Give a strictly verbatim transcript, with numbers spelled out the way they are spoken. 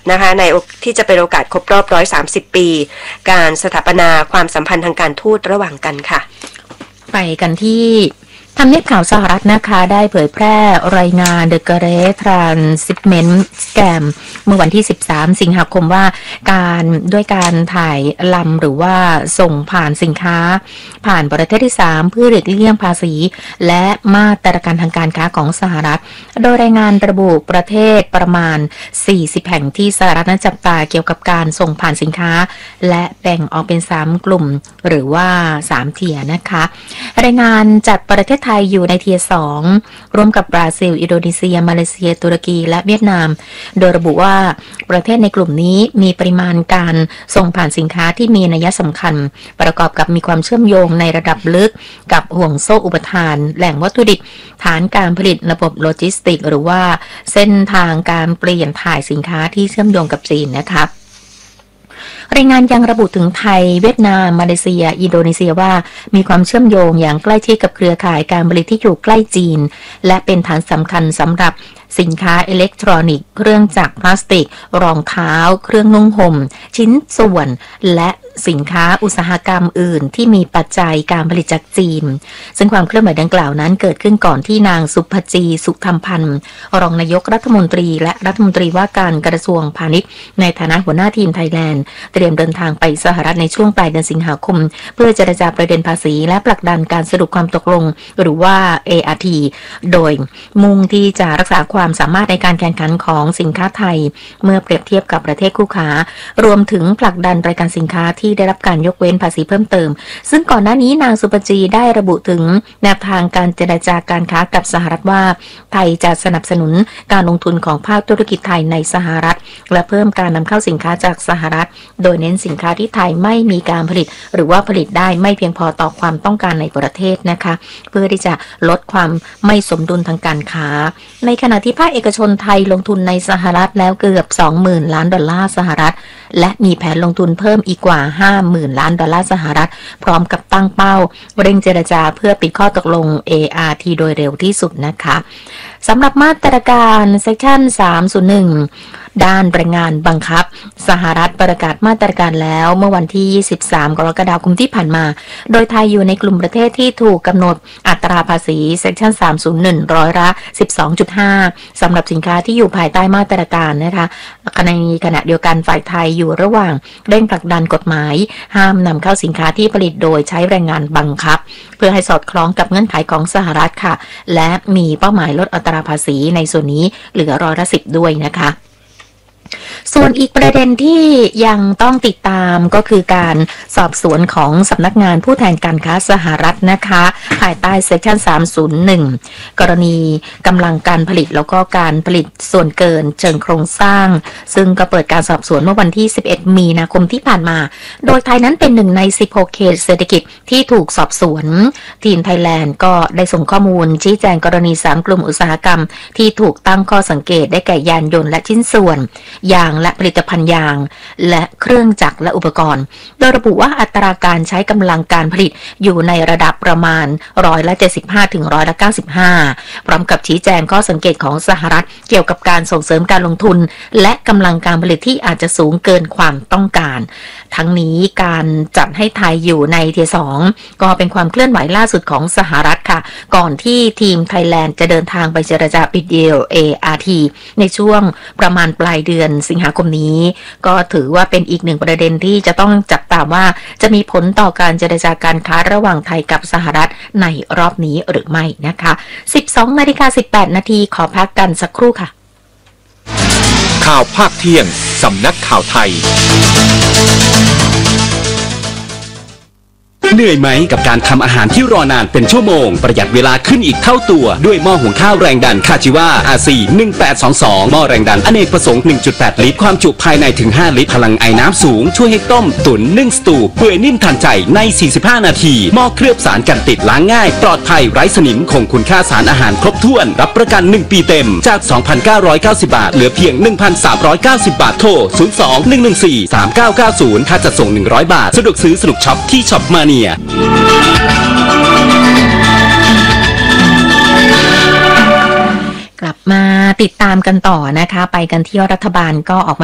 นะคะในที่จะเป็นโอกาสครบรอบหนึ่งร้อยสามสิบปีการสถาปนาความสัมพันธ์ทางการทูตระหว่างกันค่ะไปกันที่ทำเนียบข่าวสหรัฐนะคะได้เผยแพร่รายงาน The Great Transshipment Scam เมื่อวันที่สิบสามสิงหาคมว่าการด้วยการถ่ายลำหรือว่าส่งผ่านสินค้าผ่านประเทศที่สามเพื่อหลีกเลี่ยงภาษีและมาตรการทางการค้าของสหรัฐโดยรายงานระบุประเทศประมาณสี่สิบแห่งที่สหรัฐนั้นจับตาเกี่ยวกับการส่งผ่านสินค้าและแบ่งออกเป็นสามกลุ่มหรือว่าสามเทียร์นะคะรายงานจัดประเทศไทยอยู่ในเทียร์สองร่วมกับบราซิลอินโดนีเซียมาเลเซียตุรกีและเวียดนามโดยระบุว่าประเทศในกลุ่มนี้มีปริมาณการส่งผ่านสินค้าที่มีนัยสำคัญประกอบกับมีความเชื่อมโยงในระดับลึกกับห่วงโซ่อุปทานแหล่งวัตถุดิบฐานการผลิตระบบโลจิสติกหรือว่าเส้นทางการเปลี่ยนถ่ายสินค้าที่เชื่อมโยงกับจีนนะคะรายงานยังระบุถึงไทยเวียดนามมาเลเซียอินโดนีเซียว่ามีความเชื่อมโยงอย่างใกล้ชิดกับเครือข่ายการผลิตที่อยู่ใกล้จีนและเป็นฐานสำคัญสำหรับสินค้าอิเล็กทรอนิกส์เครื่องจักรพลาสติกรองเท้าเครื่องนุ่งห่มชิ้นส่วนและสินค้าอุตสาหกรรมอื่นที่มีปัจจัยการผลิตจากจีนซึ่งความเคลื่อนไหวดังกล่าวนั้นเกิดขึ้นก่อนที่นางสุภจีสุขธรรมพันธ์รองนายกรัฐมนตรีและรัฐมนตรีว่าการกระทรวงพาณิชย์ในฐานะหัวหน้าทีมไทยแลนด์เตรียมเดินทางไปสหรัฐในช่วงปลายเดือนสิงหาคมเพื่อเจรจาประเด็นภาษีและผลักดันการสรุปความตกลงหรือว่า เอ อาร์ ที โดยมุ่งที่จะรักษาความสามารถในการแข่งขันของสินค้าไทยเมื่อเปรียบเทียบกับประเทศคู่ค้ารวมถึงผลักดันรายการสินค้าที่ได้รับการยกเว้นภาษีเพิ่มเติมซึ่งก่อนหน้านี้นางสุปจีได้ระบุถึงแนวทางการเจรจาการค้ากับสหรัฐว่าไทยจะสนับสนุนการลงทุนของภาคธุรกิจไทยในสหรัฐและเพิ่มการนำเข้าสินค้าจากสหรัฐโดยเน้นสินค้าที่ไทยไม่มีการผลิตหรือว่าผลิตได้ไม่เพียงพอต่อความต้องการในประเทศนะคะเพื่อที่จะลดความไม่สมดุลทางการค้าในขณะที่ภาคเอกชนไทยลงทุนในสหรัฐแล้วเกือบ สองหมื่น ล้านดอลลาร์สหรัฐและมีแผนลงทุนเพิ่มอีกกว่า ห้าหมื่น ล้านดอลลาร์สหรัฐพร้อมกับตั้งเป้าเร่งเจรจาเพื่อปิดข้อตกลง เอ อาร์ ที โดยเร็วที่สุดนะคะสำหรับมาตรการเซกชันสามศูนย์หนึ่งด้านแรงงานบังคับสหรัฐประกาศมาตรการแล้วเมื่อวันที่ยี่สิบสามกรกฎาคมที่ผ่านมาโดยไทยอยู่ในกลุ่มประเทศที่ถูกกำหนดอัตราภาษีเซกชันสามศูนย์หนึ่งร้อยละ สิบสองจุดห้า สำหรับสินค้าที่อยู่ภายใต้มาตรการนะคะในขณะเดียวกันฝ่ายไทยอยู่ระหว่างเร่งผลักดันกฎหมายห้ามนำเข้าสินค้าที่ผลิตโดยใช้แรงงานบังคับเพื่อให้สอดคล้องกับเงื่อนไขของสหรัฐค่ะและมีเป้าหมายลดอัตราภาษีในส่วนนี้เหลือร้อยละสิบด้วยนะคะส่วนอีกประเด็นที่ยังต้องติดตามก็คือการสอบสวนของสำนักงานผู้แทนการค้าสหรัฐนะคะภายใต้เซกชันสามศูนย์หนึ่งกรณีกำลังการผลิตแล้วก็การผลิตส่วนเกินเชิงโครงสร้างซึ่งก็เปิดการสอบสวนเมื่อวันที่สิบเอ็ดมีนาคมที่ผ่านมาโดยไทยนั้นเป็นหนึ่งในสิบหกเขตเศรษฐกิจที่ถูกสอบสวนทีมไทยแลนด์ก็ได้ส่งข้อมูลชี้แจงกรณีสามกลุ่มอุตสาหกรรมที่ถูกตั้งข้อสังเกตได้แก่ยานยนต์และชิ้นส่วนยางและผลิตภัณฑ์ยางและเครื่องจักรและอุปกรณ์โดยระบุว่าอัตราการใช้กำลังการผลิตอยู่ในระดับประมาณร้อยละเจ็ดสิบห้าถึงร้อยละเก้าสิบห้าพร้อมกับชี้แจงข้อสังเกตของสหรัฐเกี่ยวกับการส่งเสริมการลงทุนและกำลังการผลิตที่อาจจะสูงเกินความต้องการทั้งนี้การจัดให้ไทยอยู่ในเทียร์สองก็เป็นความเคลื่อนไหวล่าสุดของสหรัฐค่ะก่อนที่ทีมไทยแลนด์จะเดินทางไปเจรจาปิดดีล เอ อาร์ ที ในช่วงประมาณปลายเดือนสิงหาคมนี้ก็ถือว่าเป็นอีกหนึ่งประเด็นที่จะต้องจับตามว่าจะมีผลต่อการเจรจาการค้าระหว่างไทยกับสหรัฐในรอบนี้หรือไม่นะคะ สิบสองนาฬิกาสิบแปดนาทีขอพักกันสักครู่ค่ะข่าวภาคเที่ยงสำนักข่าวไทยเหนื่อยไหมกับการทำอาหารที่รอนานเป็นชั่วโมงประหยัดเวลาขึ้นอีกเท่าตัวด้วยหม้อหุงข้าวแรงดันคาจิวา อาร์ ซี หนึ่งแปดสองสองหม้อแรงดันอเนกประสงค์ หนึ่งจุดแปด ลิตรความจุภายในถึงห้าลิตรพลังไอน้ำสูงช่วยให้ต้มตุ๋นนึ่งสตูเปื่อยนิ่มทันใจในสี่สิบห้านาทีหม้อเคลือบสารกันติดล้างง่ายปลอดภัยไร้สนิมคงคุณค่าสารอาหารครบถ้วนรับประกันหนึ่งปีเต็มจาก สองพันเก้าร้อยเก้าสิบ บาทเหลือเพียง หนึ่งพันสามร้อยเก้าสิบ บาทโทรศูนย์ สอง หนึ่ง หนึ่ง สี่ สาม เก้า เก้า ศูนย์ค่าจัดส่งหนึ่งร้อยบาทสะดวกซื้อสนุกช็อปที่ช็อปมาเนียกลับมาติดตามกันต่อนะคะไปกันที่รัฐบาลก็ออกมา